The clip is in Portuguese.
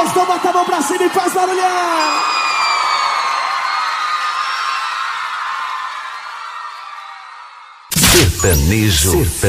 gostou, bota a mão pra cima e faz barulhão. Sertanejo.